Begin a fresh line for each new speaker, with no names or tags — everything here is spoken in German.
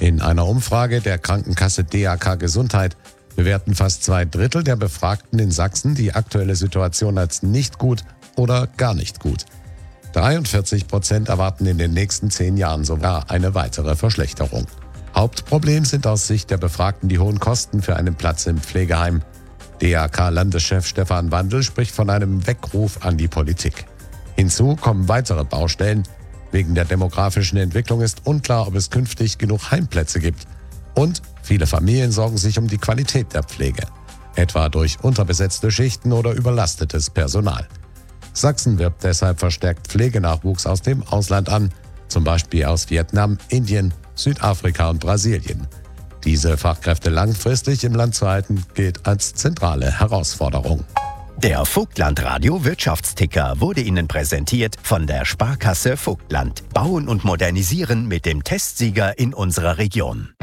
In einer Umfrage der Krankenkasse DAK Gesundheit bewerten fast 2/3 der Befragten in Sachsen die aktuelle Situation als nicht gut oder gar nicht gut. 43% erwarten in den nächsten 10 Jahren sogar eine weitere Verschlechterung. Hauptproblem sind aus Sicht der Befragten die hohen Kosten für einen Platz im Pflegeheim. DAK-Landeschef Stefan Wandl spricht von einem Weckruf an die Politik. Hinzu kommen weitere Baustellen. Wegen der demografischen Entwicklung ist unklar, ob es künftig genug Heimplätze gibt. Und viele Familien sorgen sich um die Qualität der Pflege, etwa durch unterbesetzte Schichten oder überlastetes Personal. Sachsen wirbt deshalb verstärkt Pflegenachwuchs aus dem Ausland an, zum Beispiel aus Vietnam, Indien, Südafrika und Brasilien. Diese Fachkräfte langfristig im Land zu halten, gilt als zentrale Herausforderung.
Der Vogtland-Radio Wirtschaftsticker wurde Ihnen präsentiert von der Sparkasse Vogtland. Bauen und modernisieren mit dem Testsieger in unserer Region.